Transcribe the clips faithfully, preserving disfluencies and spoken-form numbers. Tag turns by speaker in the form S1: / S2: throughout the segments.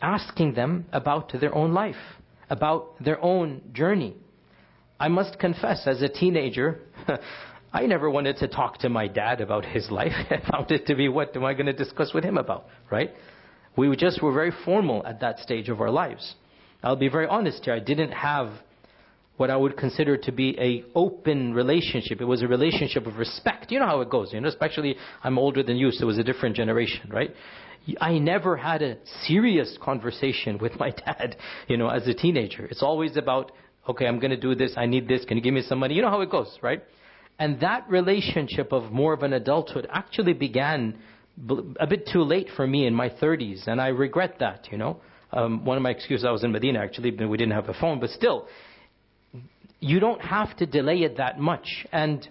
S1: asking them about their own life, about their own journey. I must confess, as a teenager, I never wanted to talk to my dad about his life. I found it to be, what am I going to discuss with him about, right? We just were very formal at that stage of our lives. I'll be very honest here. I didn't have what I would consider to be a open relationship. It was a relationship of respect. You know how it goes, you know, especially I'm older than you, so it was a different generation, right? I never had a serious conversation with my dad, you know, as a teenager. It's always about, okay, I'm going to do this. I need this. Can you give me some money? You know how it goes, right? And that relationship of more of an adulthood actually began a bit too late for me in my thirties. And I regret that, you know. Um, one of my excuses, I was in Medina actually, but we didn't have a phone. But still, you don't have to delay it that much. And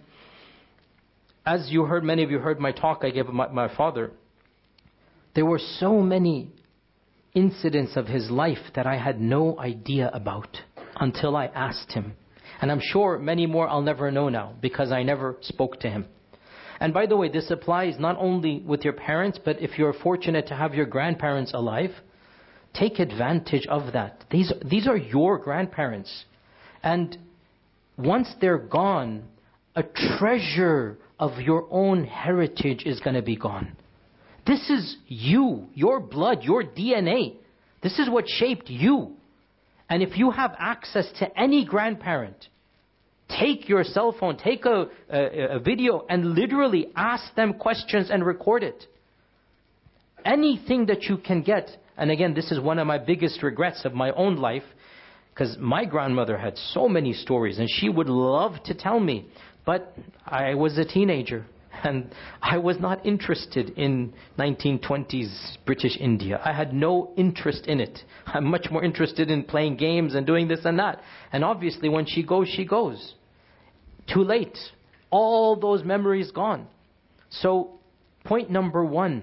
S1: as you heard, many of you heard my talk I gave my, my father, there were so many incidents of his life that I had no idea about until I asked him. And I'm sure many more I'll never know now because I never spoke to him. And by the way, this applies not only with your parents, but if you're fortunate to have your grandparents alive, take advantage of that. These, these are your grandparents. And once they're gone, a treasure of your own heritage is going to be gone. This is you, your blood, your D N A. This is what shaped you. And if you have access to any grandparent, take your cell phone, take a, a, a video and literally ask them questions and record it. Anything that you can get. And again, this is one of my biggest regrets of my own life, because my grandmother had so many stories and she would love to tell me. But I was a teenager and I was not interested in nineteen twenties British India. I had no interest in it. I'm much more interested in playing games and doing this and that. And obviously when she goes, she goes. Too late. All those memories gone. So point number one,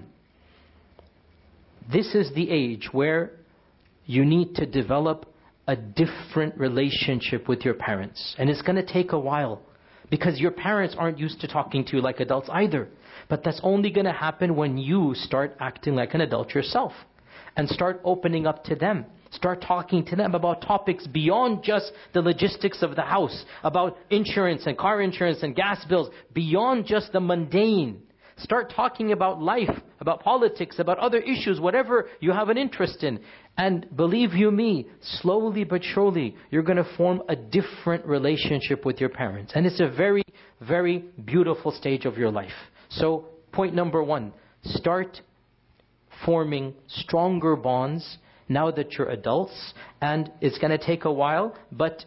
S1: this is the age where you need to develop a different relationship with your parents. And it's going to take a while. Because your parents aren't used to talking to you like adults either. But that's only going to happen when you start acting like an adult yourself. And start opening up to them. Start talking to them about topics beyond just the logistics of the house. About insurance and car insurance and gas bills. Beyond just the mundane. Start talking about life, about politics, about other issues, whatever you have an interest in. And believe you me, slowly but surely, you're going to form a different relationship with your parents. And it's a very, very beautiful stage of your life. So, point number one, start forming stronger bonds now that you're adults. And it's going to take a while, but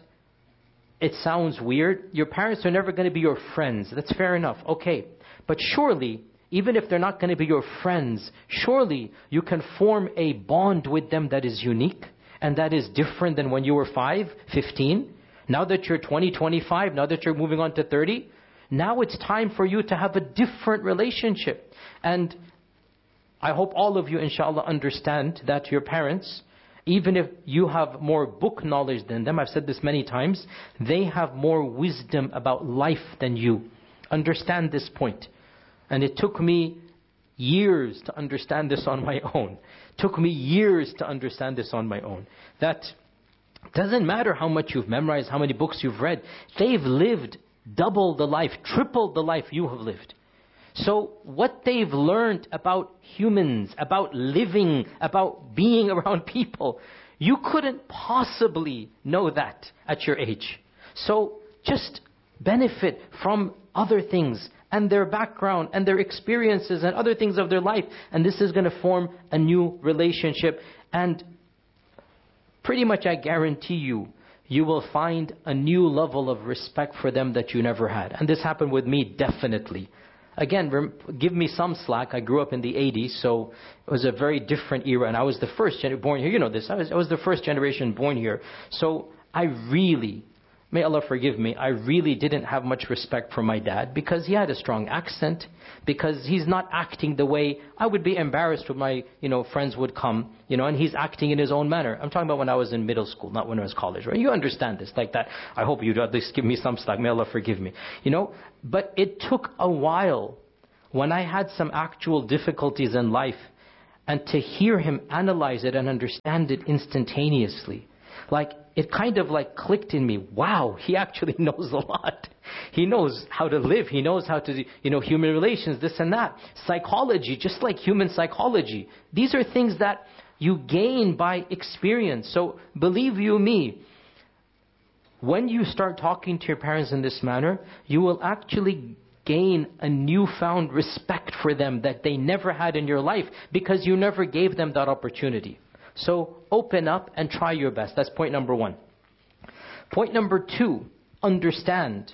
S1: it sounds weird. Your parents are never going to be your friends. That's fair enough. Okay. But surely, even if they're not going to be your friends, surely you can form a bond with them that is unique and that is different than when you were five, fifteen. Now that you're twenty, twenty-five, now that you're moving on to thirty, now it's time for you to have a different relationship. And I hope all of you, inshallah, understand that your parents, even if you have more book knowledge than them, I've said this many times, they have more wisdom about life than you. Understand this point. And it took me years to understand this on my own. It took me years to understand this on my own. That doesn't matter how much you've memorized, how many books you've read. They've lived double the life, triple the life you have lived. So what they've learned about humans, about living, about being around people, you couldn't possibly know that at your age. So just benefit from other things and their background and their experiences and other things of their life. And this is going to form a new relationship. And pretty much I guarantee you, you will find a new level of respect for them that you never had. And this happened with me, definitely. Again, rem- give me some slack. I grew up in the eighties, so it was a very different era. And I was the first gen- born here. You know this. I was, I was the first generation born here. So I really... May Allah forgive me, I really didn't have much respect for my dad because he had a strong accent, because he's not acting the way I would be embarrassed when my, you know, friends would come, you know, and he's acting in his own manner. I'm talking about when I was in middle school, not when I was college, right? You understand this like that. I hope you'd at least give me some slack. May Allah forgive me. You know, but it took a while when I had some actual difficulties in life and to hear him analyze it and understand it instantaneously. Like, it kind of like clicked in me. Wow, he actually knows a lot. He knows how to live. He knows how to, you know, human relations, this and that. Psychology, just like human psychology. These are things that you gain by experience. So believe you me, when you start talking to your parents in this manner, you will actually gain a newfound respect for them that they never had in your life, because you never gave them that opportunity. So open up and try your best. That's point number one. Point number two, understand.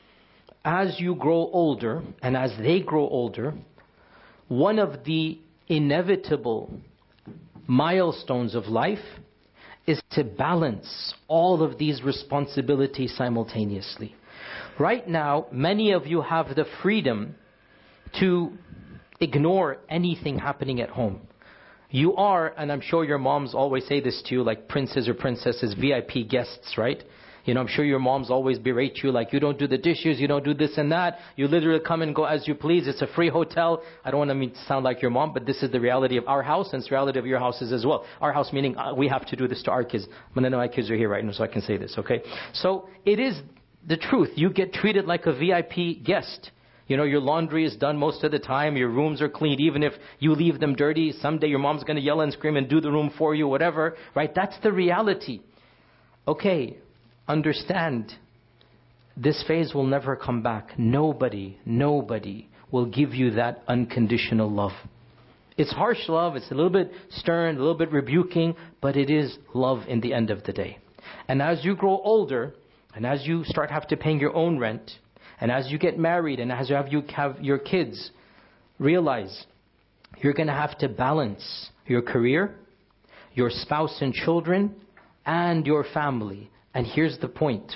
S1: As you grow older, and as they grow older, one of the inevitable milestones of life is to balance all of these responsibilities simultaneously. Right now, many of you have the freedom to ignore anything happening at home. You are, and I'm sure your moms always say this to you, like princes or princesses, V I P guests, right? You know, I'm sure your moms always berate you, like you don't do the dishes, you don't do this and that. You literally come and go as you please. It's a free hotel. I don't want to mean to sound like your mom, but this is the reality of our house, and it's the reality of your houses as well. Our house meaning uh, we have to do this to our kids. I know my kids are here right now, so I can say this, okay? So it is the truth. You get treated like a V I P guest. You know, your laundry is done most of the time. Your rooms are cleaned. Even if you leave them dirty, someday your mom's going to yell and scream and do the room for you, whatever. Right? That's the reality. Okay, understand. This phase will never come back. Nobody, nobody will give you that unconditional love. It's harsh love. It's a little bit stern, a little bit rebuking, but it is love in the end of the day. And as you grow older, and as you start have to paying your own rent, and as you get married, and as you have, you have your kids, realize you're going to have to balance your career, your spouse and children, and your family. And here's the point.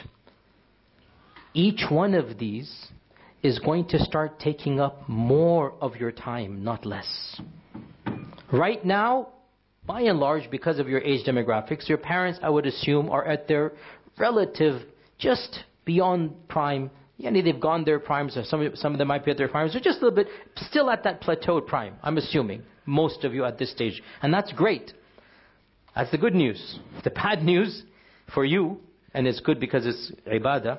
S1: Each one of these is going to start taking up more of your time, not less. Right now, by and large, because of your age demographics, your parents, I would assume, are at their relative, just beyond prime. Yeah, they've gone their primes, or some, some of them might be at their primes. They're just a little bit still at that plateaued prime, I'm assuming. Most of you at this stage. And that's great. That's the good news. The bad news for you, and it's good because it's ibadah,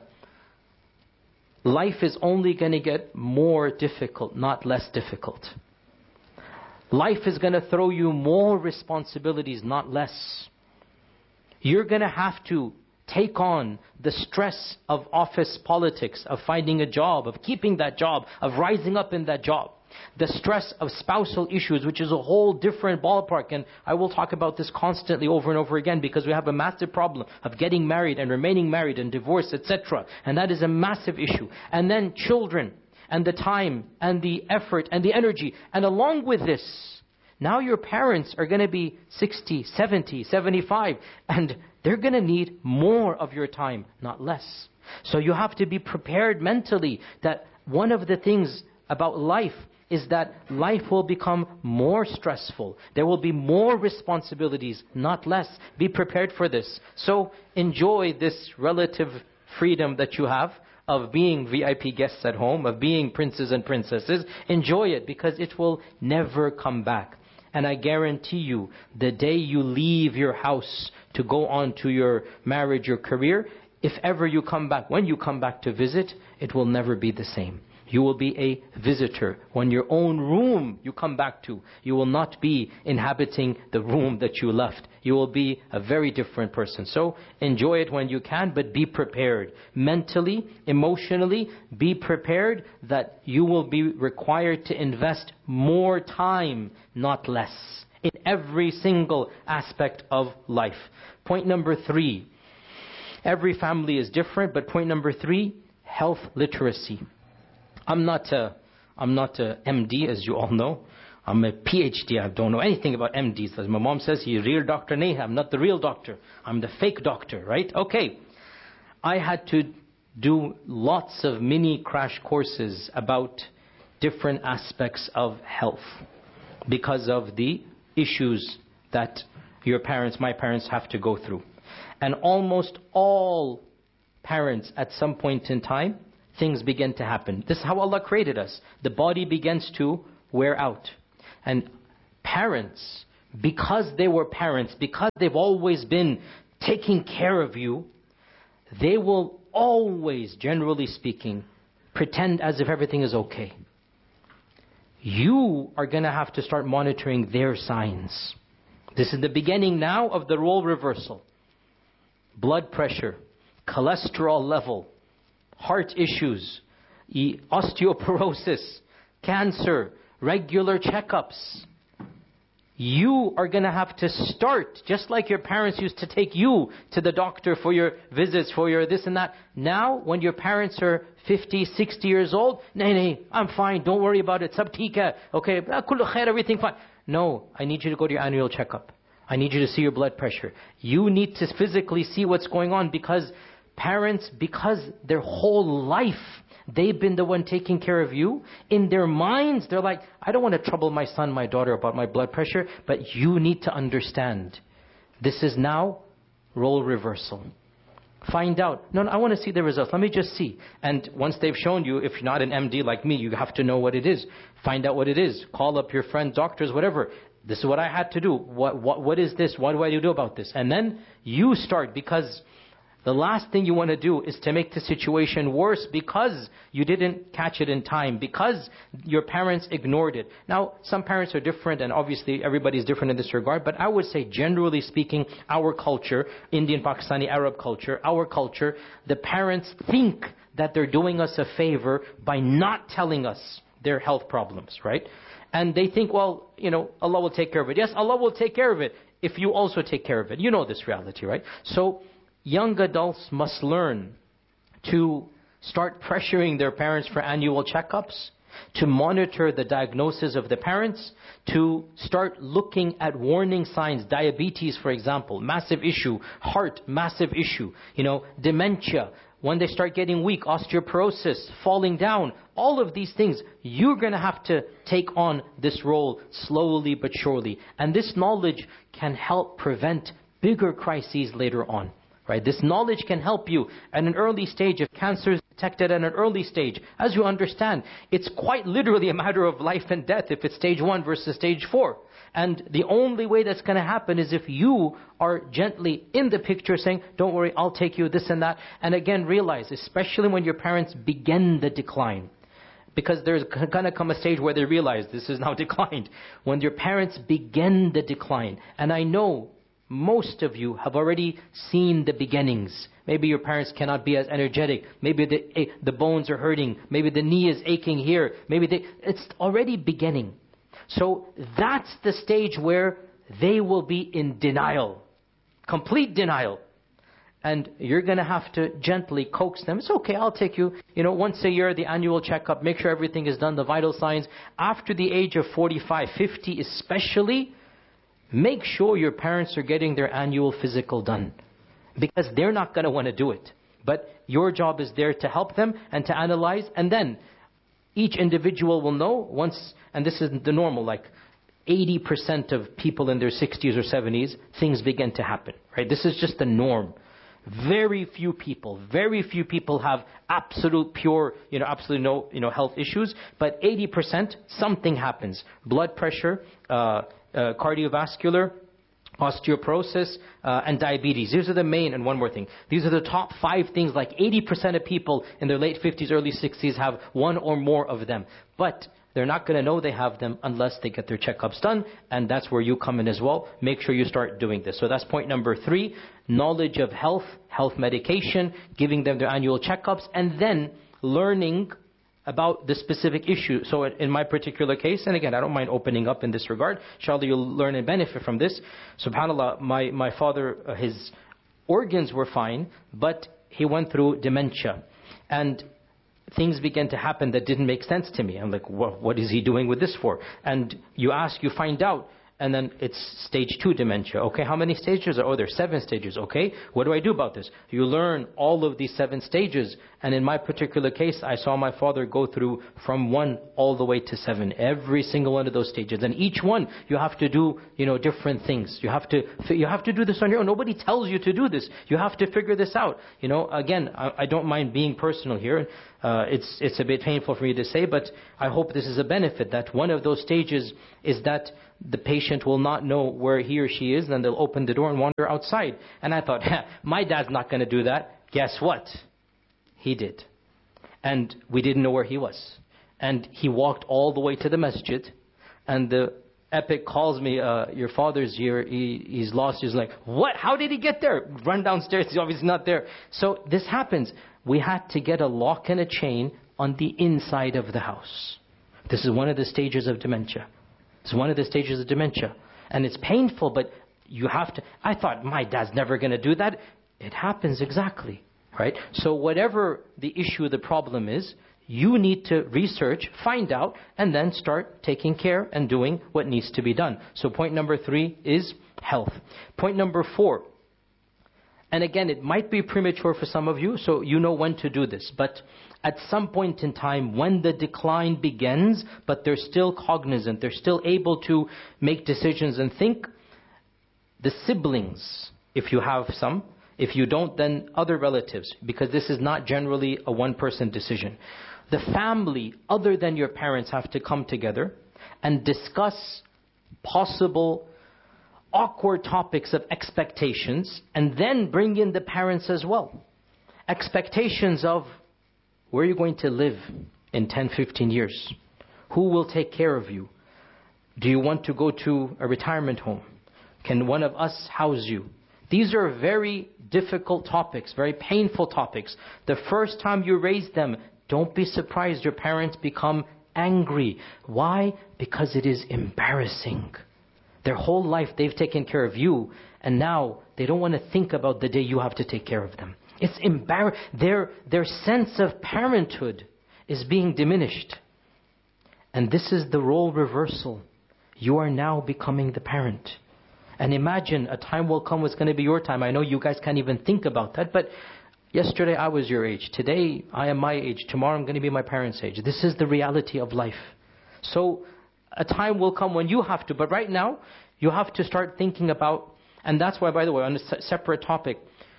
S1: life is only going to get more difficult, not less difficult. Life is going to throw you more responsibilities, not less. You're going to have to take on the stress of office politics, of finding a job, of keeping that job, of rising up in that job. The stress of spousal issues, which is a whole different ballpark. And I will talk about this constantly over and over again, because we have a massive problem of getting married and remaining married and divorce, et cetera. And that is a massive issue. And then children, and the time, and the effort, and the energy. And along with this, now your parents are going to be sixty, seventy, seventy-five, and they're going to need more of your time, not less. So you have to be prepared mentally that one of the things about life is that life will become more stressful. There will be more responsibilities, not less. Be prepared for this. So enjoy this relative freedom that you have of being V I P guests at home, of being princes and princesses. Enjoy it, because it will never come back. And I guarantee you, the day you leave your house to go on to your marriage or career, if ever you come back, when you come back to visit, it will never be the same. You will be a visitor. When your own room you come back to, you will not be inhabiting the room that you left. You will be a very different person. So enjoy it when you can, but be prepared. Mentally, emotionally, be prepared that you will be required to invest more time, not less, in every single aspect of life. Point number three. Every family is different, but point number three, health literacy. I'm not a, I'm not a M D, as you all know. I'm a P H D. I don't know anything about M Ds. As my mom says, he's a real doctor. Nay, I'm not the real doctor. I'm the fake doctor, right? Okay. I had to do lots of mini crash courses about different aspects of health because of the issues that your parents, my parents, have to go through. And almost all parents at some point in time, things begin to happen. This is how Allah created us. The body begins to wear out. And parents, because they were parents, because they've always been taking care of you, they will always, generally speaking, pretend as if everything is okay. You are going to have to start monitoring their signs. This is the beginning now of the role reversal. Blood pressure, cholesterol level, heart issues, osteoporosis, cancer, regular checkups. You are going to have to start, just like your parents used to take you to the doctor for your visits, for your this and that. Now, when your parents are fifty, sixty years old, nay, nay, I'm fine, don't worry about it, sab theek hai, okay, kullu khair, everything fine. No, I need you to go to your annual checkup. I need you to see your blood pressure. You need to physically see what's going on, because parents, because their whole life, they've been the one taking care of you. In their minds, they're like, I don't want to trouble my son, my daughter about my blood pressure, but you need to understand. This is now role reversal. Find out. No, no, I want to see the results. Let me just see. And once they've shown you, if you're not an M D like me, you have to know what it is. Find out what it is. Call up your friends, doctors, whatever. This is what I had to do. What, what, what is this? What do I do about this? And then you start, because the last thing you want to do is to make the situation worse because you didn't catch it in time, because your parents ignored it. Now, some parents are different, and obviously everybody's different in this regard, but I would say, generally speaking, our culture, Indian, Pakistani, Arab culture, our culture, the parents think that they're doing us a favor by not telling us their health problems, right? And they think, well, you know, Allah will take care of it. Yes, Allah will take care of it if you also take care of it. You know this reality, right? So, young adults must learn to start pressuring their parents for annual checkups, to monitor the diagnosis of the parents, to start looking at warning signs. Diabetes, for example, massive issue. Heart, massive issue. You know, dementia. When they start getting weak, osteoporosis, falling down, all of these things, you're going to have to take on this role slowly but surely. And this knowledge can help prevent bigger crises later on. Right? This knowledge can help you at an early stage. If cancer is detected at an early stage, as you understand, it's quite literally a matter of life and death if it's stage one versus stage four. And the only way that's going to happen is if you are gently in the picture saying, don't worry, I'll take you, this and that. And again, realize, especially when your parents begin the decline, because there's going to come a stage where they realize this is now declined. When your parents begin the decline, and I know most of you have already seen the beginnings. Maybe your parents cannot be as energetic. Maybe the, the bones are hurting. Maybe the knee is aching here. Maybe they, it's already beginning. So that's the stage where they will be in denial. Complete denial. And you're going to have to gently coax them. It's okay, I'll take you. You know, once a year, the annual checkup. Make sure everything is done, the vital signs. After the age of forty-five, fifty especially, make sure your parents are getting their annual physical done. Because they're not going to want to do it. But your job is there to help them and to analyze. And then each individual will know once, and this is the normal, like eighty percent of people in their sixties or seventies, things begin to happen. Right? This is just the norm. Very few people, very few people have absolute pure, you know, absolutely no, you know, health issues. But eighty percent, something happens. Blood pressure, uh, Uh, cardiovascular, osteoporosis, uh, and diabetes. These are the main, and one more thing. These are the top five things, like eighty percent of people in their late fifties, early sixties have one or more of them. But they're not going to know they have them unless they get their checkups done, and that's where you come in as well. Make sure you start doing this. So that's point number three, knowledge of health, health medication, giving them their annual checkups, and then learning about the specific issue. So in my particular case, and again, I don't mind opening up in this regard, inshallah you'll learn and benefit from this. SubhanAllah, my, my father, uh, his organs were fine, but he went through dementia. And things began to happen that didn't make sense to me. I'm like, what, what is he doing with this for? And you ask, you find out, and then it's stage two dementia. Okay, how many stages? Oh, there's seven stages. Okay, what do I do about this? You learn all of these seven stages. And in my particular case, I saw my father go through from one all the way to seven. Every single one of those stages. And each one, you have to do, you know, different things. You have to, you have to do this on your own. Nobody tells you to do this. You have to figure this out. You know, again, I, I don't mind being personal here. Uh, it's, it's a bit painful for me to say, but I hope this is a benefit, that one of those stages is that the patient will not know where he or she is, then they'll open the door and wander outside. And I thought, my dad's not going to do that. Guess what? He did. And we didn't know where he was. And he walked all the way to the masjid, and the epic calls me, uh, your father's here, he, he's lost. He's like, what? How did he get there? Run downstairs, he's obviously not there. So this happens. We had to get a lock and a chain on the inside of the house. This is one of the stages of dementia. It's one of the stages of dementia. And it's painful, but you have to... I thought, my dad's never going to do that. It happens exactly, right? So whatever the issue, the problem is, you need to research, find out, and then start taking care and doing what needs to be done. So point number three is health. Point number four. And again, it might be premature for some of you, so you know when to do this. But at some point in time, when the decline begins, but they're still cognizant, they're still able to make decisions and think, the siblings, if you have some, if you don't, then other relatives, because this is not generally a one-person decision. The family, other than your parents, have to come together and discuss possible awkward topics of expectations, and then bring in the parents as well. Expectations of, where are you going to live in ten, fifteen years? Who will take care of you? Do you want to go to a retirement home? Can one of us house you? These are very difficult topics, very painful topics. The first time you raise them, don't be surprised your parents become angry. Why? Because it is embarrassing. Their whole life they've taken care of you, and now they don't want to think about the day you have to take care of them. It's embarrassing. Their, their sense of parenthood is being diminished. And this is the role reversal. You are now becoming the parent. And imagine a time will come what's going to be your time. I know you guys can't even think about that, but yesterday I was your age. Today I am my age. Tomorrow I'm going to be my parents' age. This is the reality of life. So a time will come when you have to, but right now you have to start thinking about, and that's why, by the way, on a separate topic,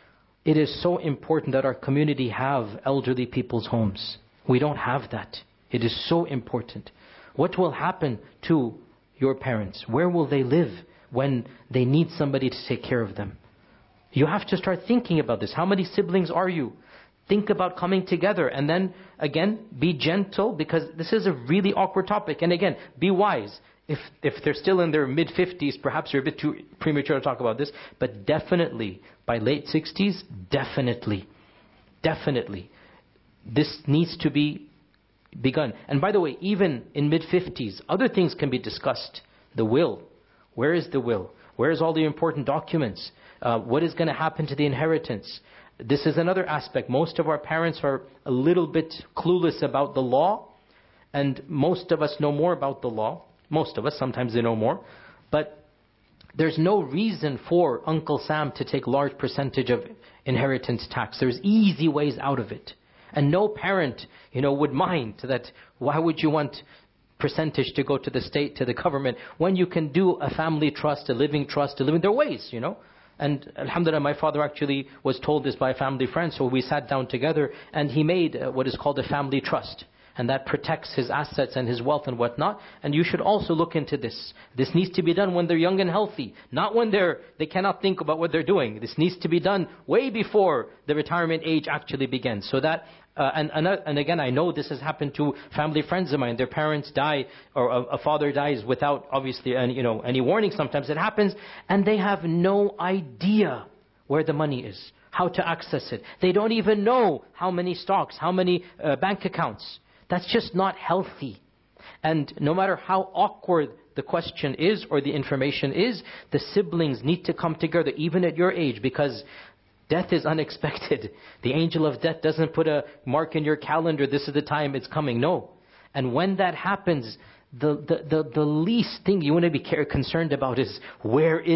S1: it is so important that our community have elderly people's homes. We don't have that. It is so important. What will happen to your parents? Where will they live when they need somebody to take care of them? You have to start thinking about this. How many siblings are you? Think about coming together, and then again, be gentle, because this is a really awkward topic. And again, be wise. If if they're still in their mid fifties, perhaps you're a bit too premature to talk about this, but definitely by late sixties, definitely, definitely, this needs to be begun. And by the way, even in mid fifties, other things can be discussed. The will. Where is the will? Where is all the important documents? Uh, what is going to happen to the inheritance? This is another aspect. Most of our parents are a little bit clueless about the law, and most of us know more about the law. Most of us, sometimes they know more. But there's no reason for Uncle Sam to take large percentage of inheritance tax. There's easy ways out of it. And no parent, you know, would mind that. Why would you want percentage to go to the state, to the government, when you can do a family trust, a living trust, a living, there are ways, you know. And alhamdulillah, my father actually was told this by a family friend, so we sat down together and he made uh, what is called a family trust. And that protects his assets and his wealth and whatnot. And you should also look into this. This needs to be done when they're young and healthy, not when they're they cannot think about what they're doing. This needs to be done way before the retirement age actually begins. So that, uh, and, and, and again, I know this has happened to family friends of mine. Their parents die, or a, a father dies without obviously any, you know, any warning. Sometimes it happens, and they have no idea where the money is, how to access it. They don't even know how many stocks, how many uh, bank accounts. That's just not healthy. And no matter how awkward the question is or the information is, the siblings need to come together, even at your age, because death is unexpected. The angel of death doesn't put a mark in your calendar, this is the time it's coming. No. And when that happens, the, the, the, the least thing you want to be concerned about is, where is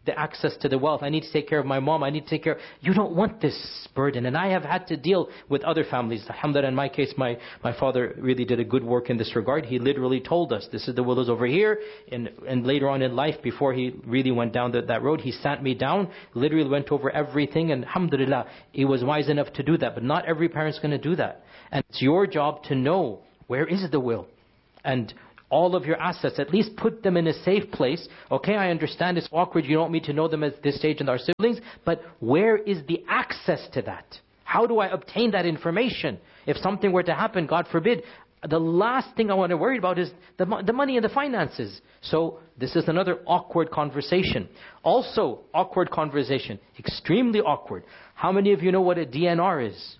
S1: the access to the wealth. I need to take care of my mom. I need to take care. You don't want this burden. And I have had to deal with other families. Alhamdulillah, in my case, my, my father really did a good work in this regard. He literally told us, this is the willows over here. And, and later on in life, before he really went down the, that road, he sat me down, literally went over everything. And alhamdulillah, he was wise enough to do that. But not every parent's going to do that. And it's your job to know, where is the will? And all of your assets, at least put them in a safe place. Okay, I understand it's awkward. You don't want me to know them at this stage and our siblings. But where is the access to that? How do I obtain that information? If something were to happen, God forbid, the last thing I want to worry about is the, the money and the finances. So this is another awkward conversation. Also, awkward conversation. Extremely awkward. How many of you know what a D N R is?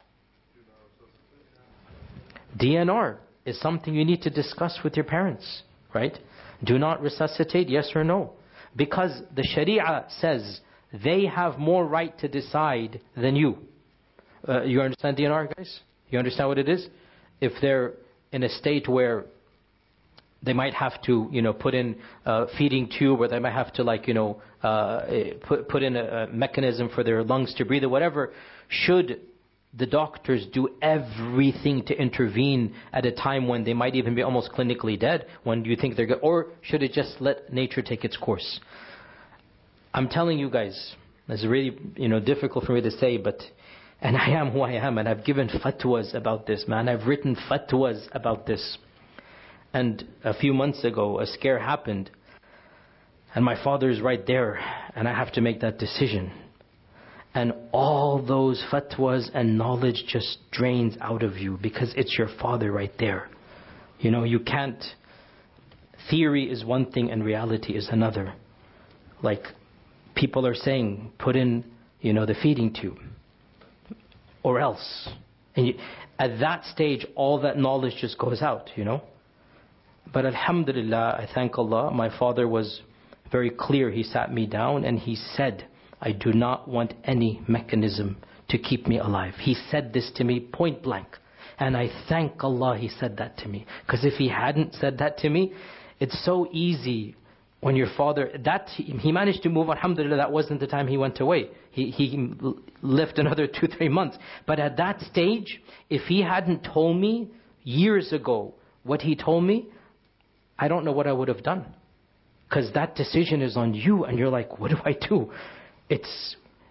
S1: D N R is something you need to discuss with your parents, right? Do not resuscitate, yes or no? Because the Sharia says they have more right to decide than you. Uh, you understand D N R, guys? You understand what it is? If they're in a state where they might have to, you know, put in a feeding tube, or they might have to, like, you know, uh, put put in a, a mechanism for their lungs to breathe or whatever, should the doctors do everything to intervene at a time when they might even be almost clinically dead? When do you think they're good? Or should it just let nature take its course? I'm telling you guys, it's really, you know, difficult for me to say, but, and I am who I am, and I've given fatwas about this, man. I've written fatwas about this. And a few months ago, a scare happened, and my father is right there, and I have to make that decision. And all those fatwas and knowledge just drains out of you because it's your father right there. You know, you can't... Theory is one thing and reality is another. Like, people are saying, put in, you know, the feeding tube. Or else. And you, at that stage, all that knowledge just goes out, you know. But alhamdulillah, I thank Allah, my father was very clear. He sat me down and he said, I do not want any mechanism to keep me alive. He said this to me point blank. And I thank Allah he said that to me. Because if he hadn't said that to me, it's so easy when your father... that he managed to move on. Alhamdulillah, that wasn't the time he went away. He, he lived another two, three months. But at that stage, if he hadn't told me years ago what he told me, I don't know what I would have done. Because that decision is on you. And you're like, what do I do? It's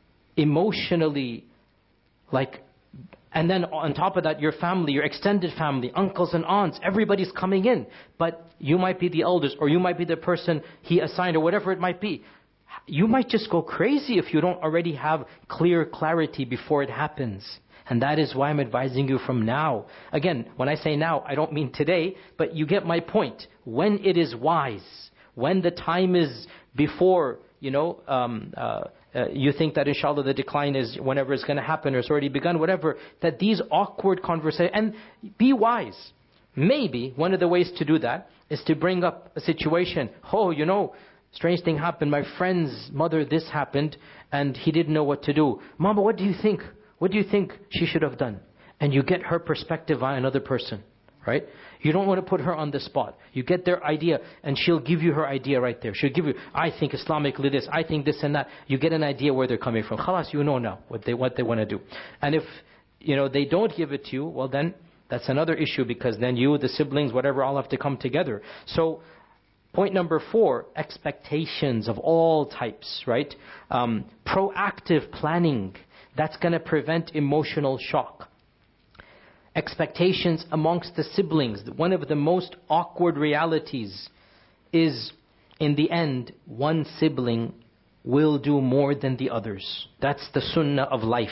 S1: emotionally like, and then on top of that, your family, your extended family, uncles and aunts, everybody's coming in. But you might be the eldest, or you might be the person he assigned, or whatever it might be. You might just go crazy if you don't already have clear clarity before it happens. And that is why I'm advising you from now. Again, when I say now, I don't mean today, but you get my point. When it is wise, when the time is before, you know, um, uh, uh, you think that inshallah the decline is whenever it's going to happen or it's already begun, whatever, that these awkward conversations, and be wise. Maybe one of the ways to do that is to bring up a situation. Oh, you know, strange thing happened. My friend's mother, this happened, and he didn't know what to do. Mama, what do you think? What do you think she should have done? And you get her perspective on another person, right? You don't want to put her on the spot. You get their idea, and she'll give you her idea right there. She'll give you, I think Islamically this, I think this and that. You get an idea where they're coming from. Khalas, you know now what they what they want to do. And if, you know, they don't give it to you, well then, that's another issue, because then you, the siblings, whatever, all have to come together. So, point number four, expectations of all types, right? Um, proactive planning. That's going to prevent emotional shock. Expectations amongst the siblings. One of the most awkward realities is, in the end, one sibling will do more than the others. That's the sunnah of life.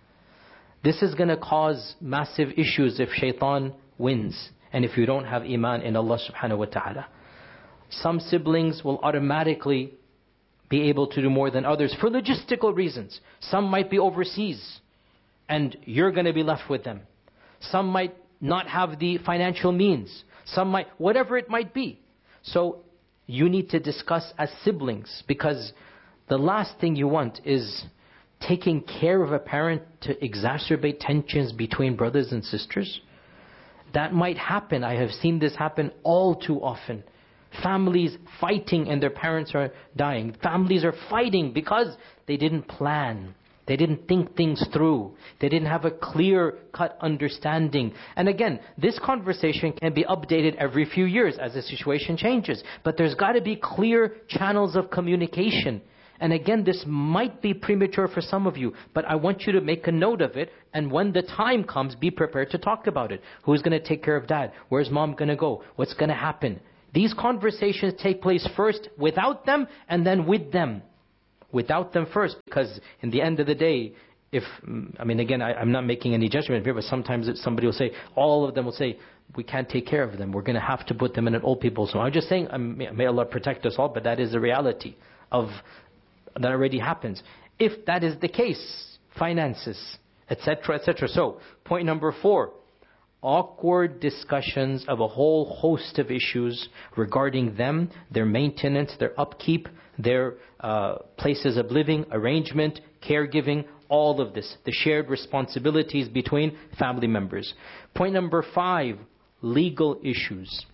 S1: This is going to cause massive issues if shaitan wins, and if you don't have iman in Allah subhanahu wa ta'ala. Some siblings will automatically be able to do more than others for logistical reasons. Some might be overseas, and you're going to be left with them. Some might not have the financial means. Some might, whatever it might be. So you need to discuss as siblings, because the last thing you want is taking care of a parent to exacerbate tensions between brothers and sisters. That might happen. I have seen this happen all too often. Families fighting and their parents are dying. Families are fighting because they didn't plan. They didn't think things through. They didn't have a clear-cut understanding. And again, this conversation can be updated every few years as the situation changes. But there's got to be clear channels of communication. And again, this might be premature for some of you, but I want you to make a note of it. And when the time comes, be prepared to talk about it. Who's going to take care of dad? Where's mom going to go? What's going to happen? These conversations take place first without them and then with them. Without them first, because in the end of the day, if, I mean, again, I, I'm not making any judgment here, but sometimes it, somebody will say, all of them will say, we can't take care of them. We're going to have to put them in an old people's home. I'm just saying, um, may Allah protect us all, but that is the reality of, that already happens. If that is the case, finances, et cetera, et cetera. So, point number four, awkward discussions of a whole host of issues regarding them, their maintenance, their upkeep, their uh, places of living, arrangement, caregiving, all of this. The shared responsibilities between family members. Point number five, legal issues.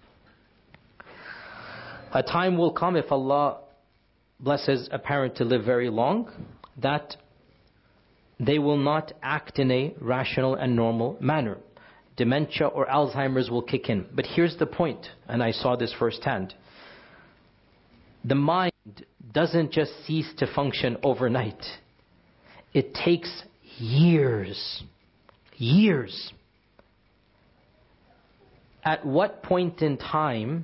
S1: A time will come, if Allah blesses a parent to live very long, that they will not act in a rational and normal manner. Dementia or Alzheimer's will kick in. But here's the point, and I saw this firsthand. The mind doesn't just cease to function overnight. It takes years. Years. At what point in time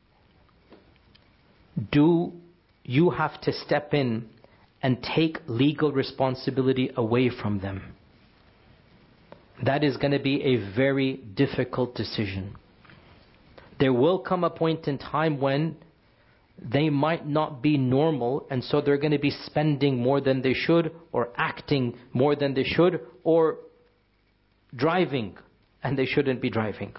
S1: do you have to step in and take legal responsibility away from them? That is going to be a very difficult decision. There will come a point in time when they might not be normal, and so they're going to be spending more than they should, or acting more than they should, or driving, and they shouldn't be driving.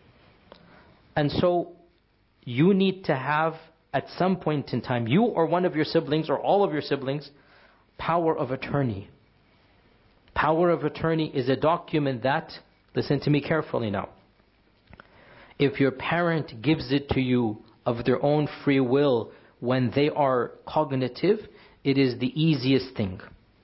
S1: And so you need to have, at some point in time, you or one of your siblings, or all of your siblings, power of attorney. Power of attorney is a document that, listen to me carefully now, if your parent gives it to you of their own free will when they are cognitive, it is the easiest thing.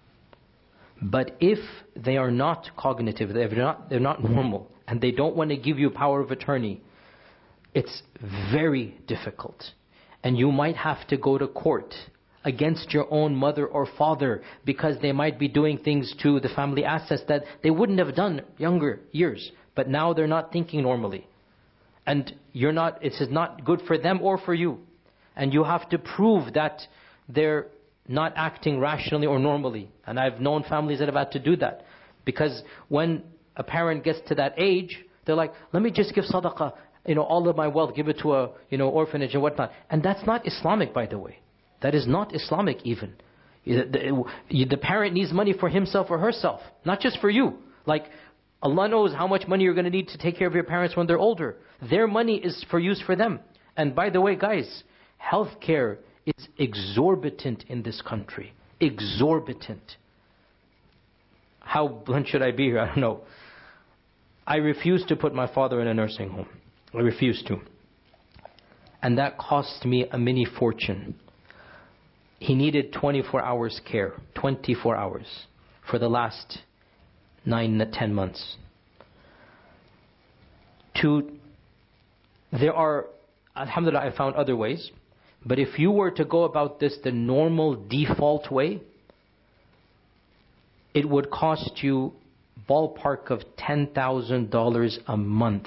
S1: But if they are not cognitive, they're not, they're not normal, and they don't want to give you power of attorney, it's very difficult. And you might have to go to court against your own mother or father because they might be doing things to the family assets that they wouldn't have done younger years. But now they're not thinking normally. And you're not, it is not good for them or for you. And you have to prove that they're not acting rationally or normally. And I've known families that have had to do that. Because when a parent gets to that age, they're like, let me just give sadaqah, you know, all of my wealth, give it to a, you know, orphanage and whatnot. And that's not Islamic, by the way. That is not Islamic even. The, the, the parent needs money for himself or herself, not just for you. Like, Allah knows how much money you're going to need to take care of your parents when they're older. Their money is for use for them. And by the way, guys, healthcare is exorbitant in this country. Exorbitant. How blunt should I be here? I don't know. I refuse to put my father in a nursing home. I refuse to. And that cost me a mini fortune. He needed twenty-four hours care. twenty-four hours. For the last nine to ten months. To, there are, alhamdulillah, I found other ways. But if you were to go about this the normal default way, it would cost you ballpark of ten thousand dollars a month.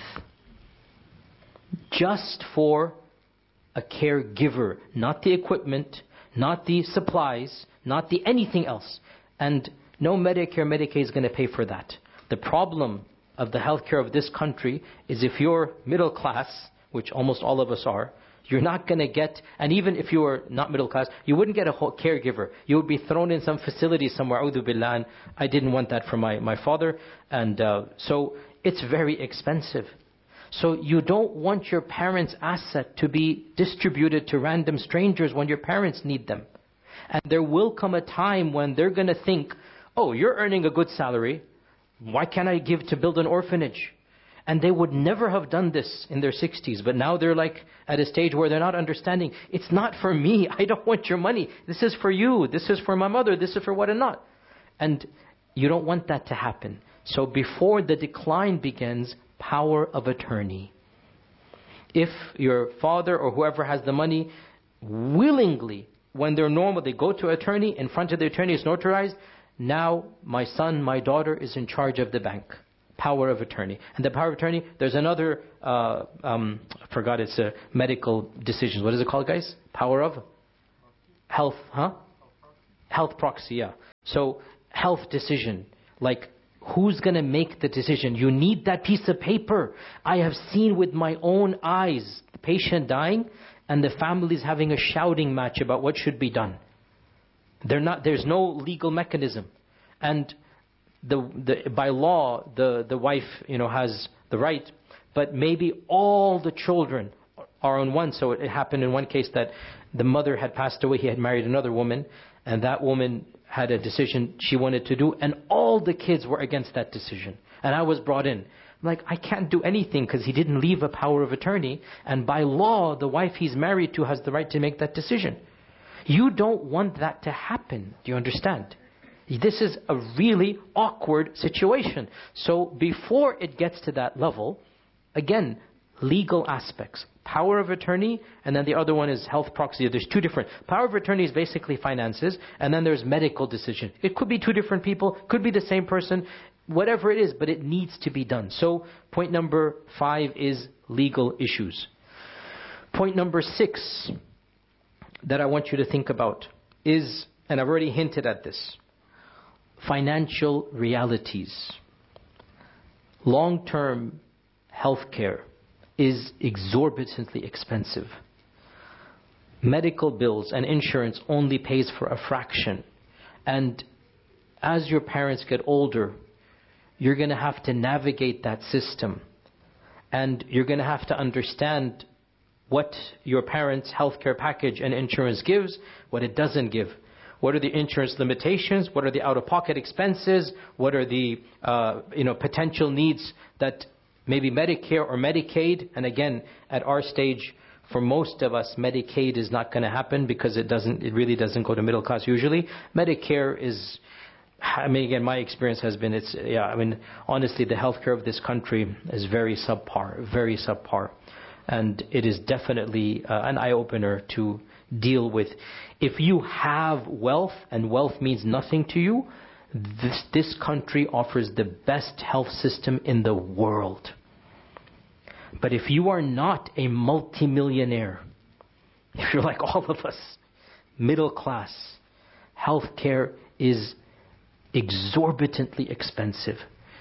S1: Just for a caregiver. Not the equipment, not the supplies, not the anything else. And no Medicare, Medicaid is going to pay for that. The problem of the healthcare of this country is if you're middle class, which almost all of us are, you're not going to get, and even if you were not middle class, you wouldn't get a whole caregiver. You would be thrown in some facility somewhere. A'udhu billah, and I didn't want that for my, my father. And uh, so it's very expensive. So you don't want your parents' asset to be distributed to random strangers when your parents need them. And there will come a time when they're going to think, oh, you're earning a good salary. Why can't I give to build an orphanage? And they would never have done this in their sixties. But now they're like at a stage where they're not understanding. It's not for me. I don't want your money. This is for you. This is for my mother. This is for what and not. And you don't want that to happen. So before the decline begins, power of attorney. If your father or whoever has the money willingly, when they're normal, they go to attorney, in front of the attorney is notarized. Now my son, my daughter is in charge of the bank. Power of attorney. And the power of attorney, there's another, uh, um, I forgot, it's a medical decisions. What is it called, guys? Power of? Health, huh? Health proxy, yeah. So, health decision. Like, who's going to make the decision? You need that piece of paper. I have seen with my own eyes the patient dying and the families having a shouting match about what should be done. They're not, there's no legal mechanism. And The, the, by law, the, the wife, you know, has the right, but maybe all the children are on one. So it happened in one case that the mother had passed away. He had married another woman, and that woman had a decision she wanted to do, and all the kids were against that decision. And I was brought in. I'm like, I can't do anything because he didn't leave a power of attorney, and by law, the wife he's married to has the right to make that decision. You don't want that to happen. Do you understand? This is a really awkward situation. So before it gets to that level, again, legal aspects. Power of attorney, and then the other one is health proxy. There's two different. Power of attorney is basically finances, and then there's medical decision. It could be two different people, could be the same person, whatever it is, but it needs to be done. So point number five is legal issues. Point number six that I want you to think about is, and I've already hinted at this, financial realities. Long-term healthcare is exorbitantly expensive. Medical bills and insurance only pays for a fraction. And as your parents get older, you're going to have to navigate that system. And you're going to have to understand what your parents' healthcare package and insurance gives, what it doesn't give. What are the insurance limitations? What are the out-of-pocket expenses? What are the uh, you know potential needs that maybe Medicare or Medicaid? And again, at our stage, for most of us, Medicaid is not going to happen because it doesn't. It really doesn't go to middle class usually. Medicare is, I mean, again, my experience has been, it's yeah. I mean, honestly, the healthcare of this country is very subpar, very subpar, and it is definitely uh, an eye-opener to deal with. If you have wealth, and wealth means nothing to you, this, this country offers the best health system in the world. But if you are not a multimillionaire, if you're like all of us, middle class, healthcare is exorbitantly expensive.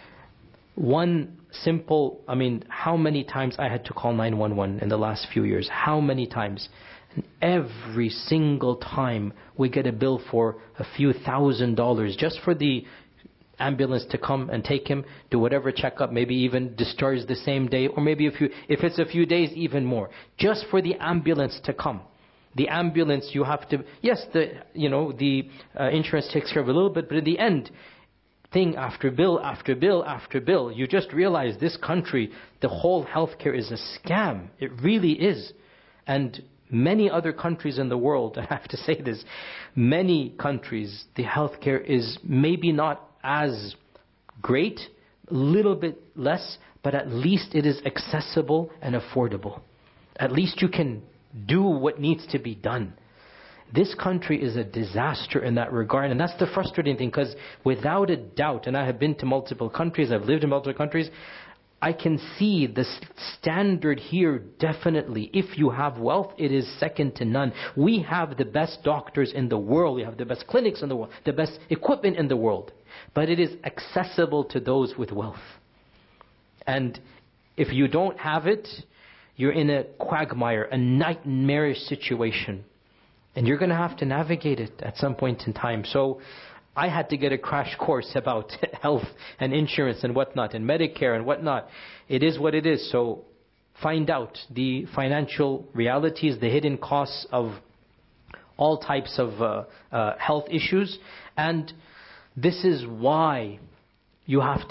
S1: One simple, I mean, how many times I had to call nine one one in the last few years? How many times? And every single time we get a bill for a few thousand dollars just for the ambulance to come and take him, do whatever checkup, maybe even discharge the same day, or maybe if you, if it's a few days, even more. Just for the ambulance to come. The ambulance, you have to, yes, the you know the uh, insurance takes care of a little bit, but in the end, thing after bill after bill after bill, you just realize this country, the whole healthcare is a scam. It really is. And many other countries in the world, I have to say this, many countries, the healthcare is maybe not as great, a little bit less, but at least it is accessible and affordable. At least you can do what needs to be done. This country is a disaster in that regard, and that's the frustrating thing, because without a doubt, and I have been to multiple countries, I've lived in multiple countries, I can see the standard here definitely. If you have wealth, it is second to none. We have the best doctors in the world. We have the best clinics in the world, the best equipment in the world. But it is accessible to those with wealth. And if you don't have it, you're in a quagmire, a nightmarish situation. And you're going to have to navigate it at some point in time. So I had to get a crash course about health and insurance and whatnot, and Medicare and whatnot. It is what it is. So find out the financial realities, the hidden costs of all types of uh, uh, health issues. And this is why you have to be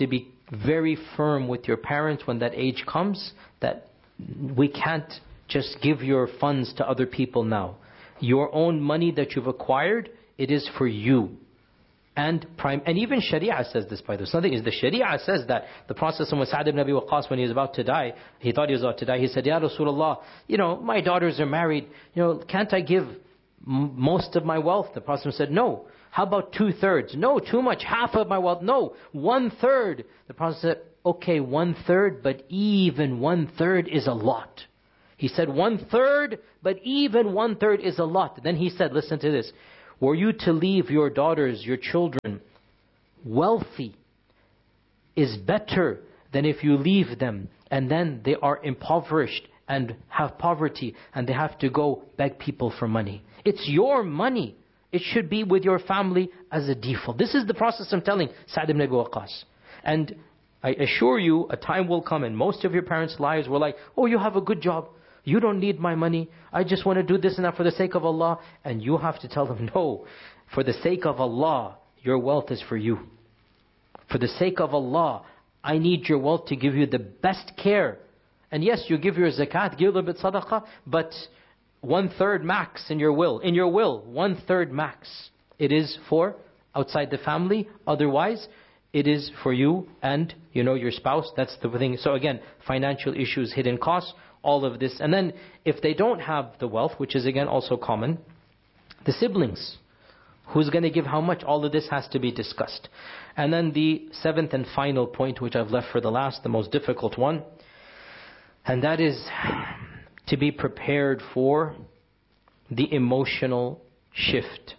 S1: very firm with your parents when that age comes, that we can't just give your funds to other people now. Your own money that you've acquired, it is for you. And prime, and even Sharia says this, by the way. Something is the Sharia says that. The Prophet Sa'd ibn Abi Waqqas, when he was about to die, he thought he was about to die, he said, Ya Rasulullah, you know, my daughters are married, you know, can't I give m- most of my wealth? The Prophet said, no. How about two thirds? No, too much. Half of my wealth? No, one third. The Prophet said, okay, one third, but even one third is a lot. He said one third, but even one third is a lot. Then he said, listen to this. Were you to leave your daughters, your children, wealthy, is better than if you leave them and then they are impoverished and have poverty and they have to go beg people for money. It's your money. It should be with your family as a default. This is the process I'm telling Sa'd ibn Abi Waqqas. And I assure you, a time will come, and most of your parents' lives were like, oh, you have a good job. You don't need my money. I just want to do this and that for the sake of Allah. And you have to tell them, no, for the sake of Allah, your wealth is for you. For the sake of Allah, I need your wealth to give you the best care. And yes, you give your zakat, give a little bit sadaqah, but one third max in your will. In your will, one third max. It is for outside the family. Otherwise, it is for you and, you know, your spouse. That's the thing. So again, financial issues, hidden costs, all of this. And then if they don't have the wealth, which is again also common, the siblings. Who's going to give how much? All of this has to be discussed. And then the seventh and final point, which I've left for the last, the most difficult one, and that is to be prepared for the emotional shift.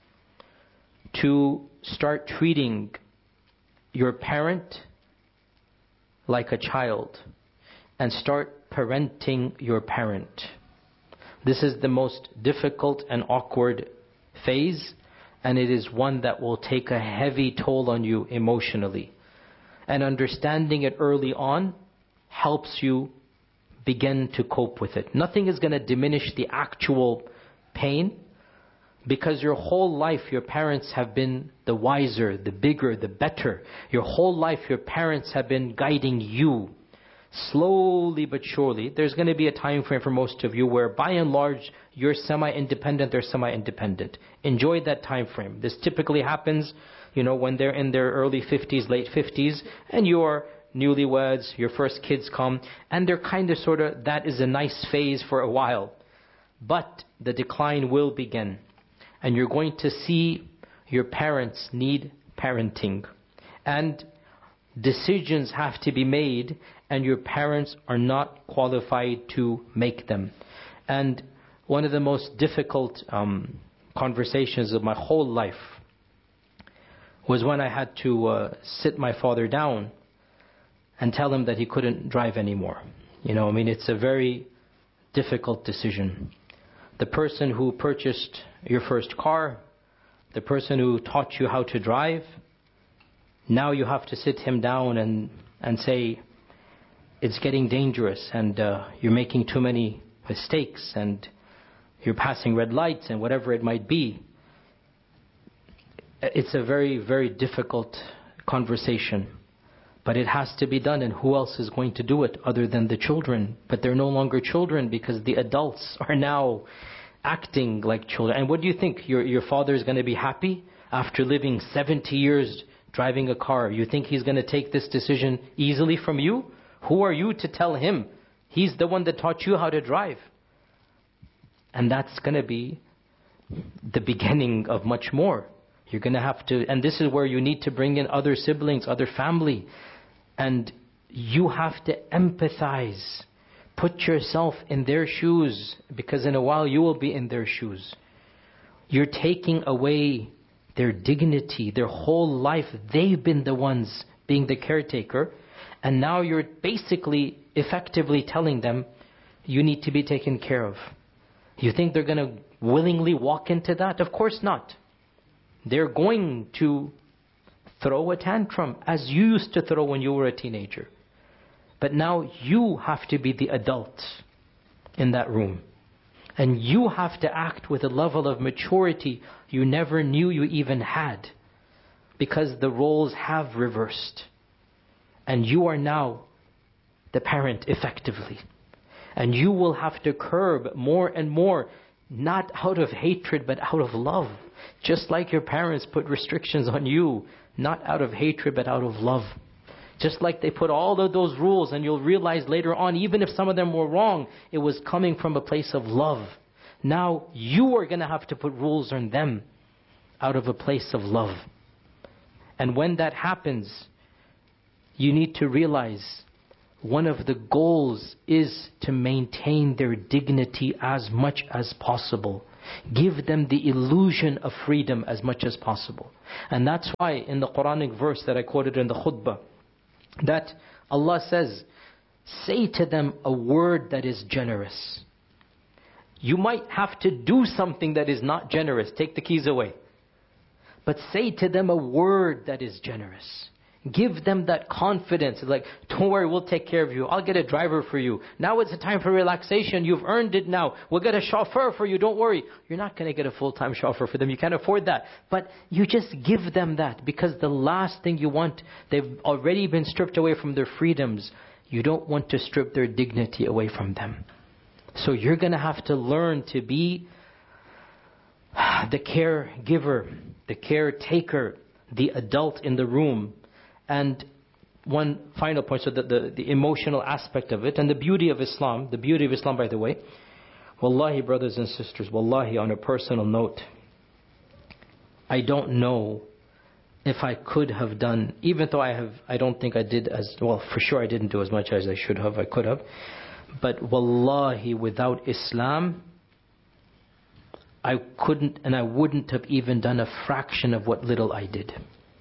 S1: To start treating your parent like a child and start parenting your parent. This is the most difficult and awkward phase, and it is one that will take a heavy toll on you emotionally. And understanding it early on helps you begin to cope with it. Nothing is going to diminish the actual pain, because your whole life your parents have been the wiser, the bigger, the better. Your whole life your parents have been guiding you. Slowly but surely, there's going to be a time frame for most of you where by and large you're semi-independent, they're semi-independent. Enjoy that time frame. This typically happens, you know, when they're in their early fifties, late fifties, and you're newlyweds, your first kids come, and they're kind of sort of, that is a nice phase for a while. But the decline will begin. And you're going to see your parents need parenting. And decisions have to be made, and your parents are not qualified to make them. And one of the most difficult um, conversations of my whole life was when I had to uh, sit my father down and tell him that he couldn't drive anymore. You know, I mean, it's a very difficult decision. The person who purchased your first car, the person who taught you how to drive, now you have to sit him down and, and say, it's getting dangerous and uh, you're making too many mistakes and you're passing red lights and whatever it might be. It's a very, very difficult conversation. But it has to be done, and who else is going to do it other than the children? But they're no longer children because the adults are now acting like children. And what do you think? Your, your father is going to be happy after living seventy years driving a car? You think he's going to take this decision easily from you? Who are you to tell him? He's the one that taught you how to drive. And that's going to be the beginning of much more. You're going to have to, and this is where you need to bring in other siblings, other family. And you have to empathize. Put yourself in their shoes, because in a while you will be in their shoes. You're taking away their dignity, their whole life. They've been the ones being the caretaker. And now you're basically, effectively telling them, you need to be taken care of. You think they're going to willingly walk into that? Of course not. They're going to throw a tantrum as you used to throw when you were a teenager. But now you have to be the adult in that room. And you have to act with a level of maturity you never knew you even had. Because the roles have reversed. And you are now the parent effectively. And you will have to curb more and more, not out of hatred, but out of love. Just like your parents put restrictions on you, not out of hatred, but out of love. Just like they put all of those rules, and you'll realize later on, even if some of them were wrong, it was coming from a place of love. Now you are going to have to put rules on them out of a place of love. And when that happens, you need to realize one of the goals is to maintain their dignity as much as possible. Give them the illusion of freedom as much as possible. And that's why in the Quranic verse that I quoted in the khutbah, that Allah says, say to them a word that is generous. You might have to do something that is not generous. Take the keys away. But say to them a word that is generous. Give them that confidence. Like, don't worry, we'll take care of you. I'll get a driver for you. Now it's a time for relaxation. You've earned it now. We'll get a chauffeur for you. Don't worry. You're not going to get a full-time chauffeur for them. You can't afford that. But you just give them that. Because the last thing you want, they've already been stripped away from their freedoms. You don't want to strip their dignity away from them. So you're going to have to learn to be the caregiver, the caretaker, the adult in the room. And one final point, so that the, the emotional aspect of it and the beauty of Islam, the beauty of Islam, by the way, wallahi, brothers and sisters, wallahi, on a personal note, I don't know if I could have done, even though I have, I don't think I did as, well, for sure I didn't do as much as I should have, I could have, but wallahi, without Islam, I couldn't and I wouldn't have even done a fraction of what little I did.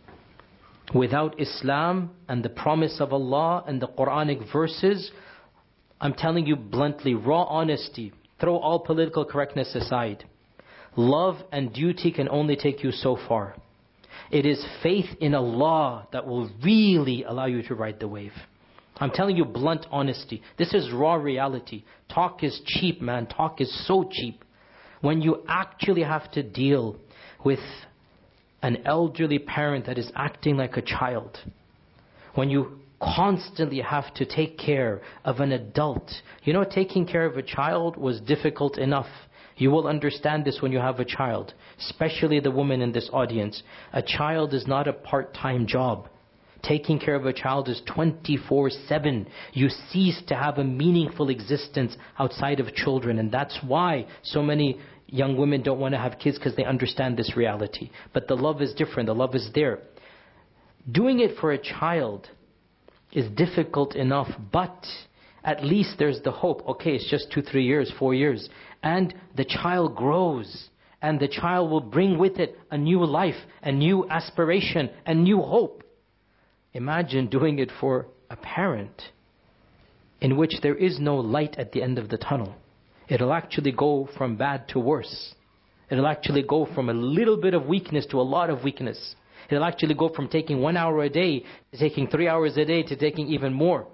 S1: Without Islam and the promise of Allah and the Quranic verses, I'm telling you bluntly, raw honesty, throw all political correctness aside. Love and duty can only take you so far. It is faith in Allah that will really allow you to ride the wave. I'm telling you blunt honesty. This is raw reality. Talk is cheap, man. Talk is so cheap. When you actually have to deal with an elderly parent that is acting like a child, when you constantly have to take care of an adult. You know, taking care of a child was difficult enough. You will understand this when you have a child, especially the woman in this audience. A child is not a part-time job. Taking care of a child is twenty-four seven. You cease to have a meaningful existence outside of children. And that's why so many young women don't want to have kids, because they understand this reality. But the love is different. The love is there. Doing it for a child is difficult enough, but at least there's the hope. Okay, it's just two, three years, four years. And the child grows. And the child will bring with it a new life, a new aspiration, a new hope. Imagine doing it for a parent in which there is no light at the end of the tunnel. It'll actually go from bad to worse. It'll actually go from a little bit of weakness to a lot of weakness. It'll actually go from taking one hour a day to taking three hours a day to taking even more.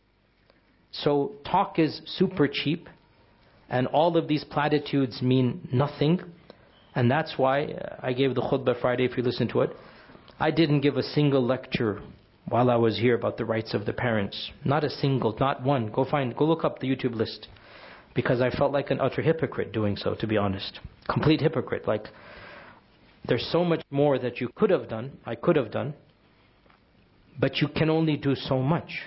S1: So talk is super cheap, and all of these platitudes mean nothing. And that's why I gave the khutbah Friday, if you listen to it. I didn't give a single lecture while I was here about the rights of the parents. Not a single, not one. Go find, go look up the YouTube list. Because I felt like an utter hypocrite doing so, to be honest. Complete hypocrite. Like, there's so much more that you could have done, I could have done, but you can only do so much.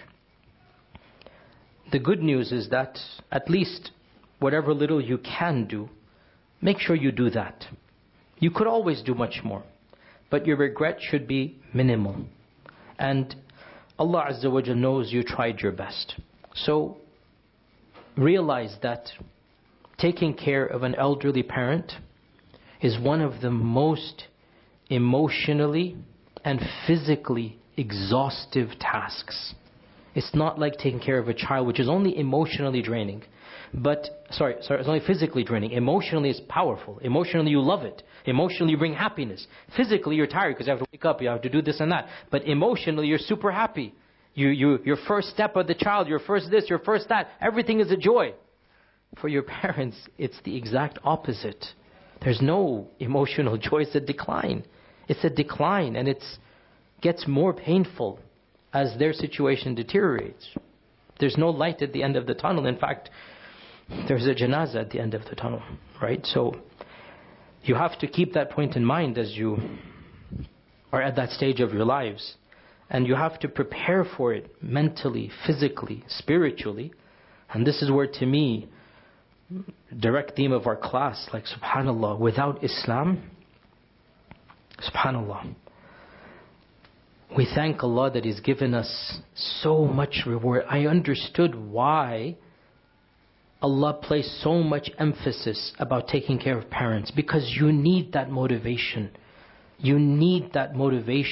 S1: The good news is that at least whatever little you can do, make sure you do that. You could always do much more, but your regret should be minimal. And Allah Azza wa Jal knows you tried your best. So realize that taking care of an elderly parent is one of the most emotionally and physically exhaustive tasks. It's not like taking care of a child, which is only emotionally draining. But, sorry, sorry, it's only physically draining. Emotionally it's powerful. Emotionally you love it. Emotionally you bring happiness. Physically you're tired because you have to wake up, you have to do this and that. But emotionally you're super happy. You, you, your first step of the child, your first this, your first that, everything is a joy. For your parents, it's the exact opposite. There's no emotional joy, it's a decline. It's a decline, and it gets more painful. as their situation deteriorates. There's no light at the end of the tunnel. In fact, there's a janazah at the end of the tunnel, right? So you have to keep that point in mind as you are at that stage of your lives. And you have to prepare for it mentally, physically, spiritually. And this is where, to me, direct theme of our class, like subhanallah, without Islam, subhanallah, we thank Allah that He's given us so much reward. I understood why Allah placed so much emphasis about taking care of parents, because you need that motivation. You need that motivation.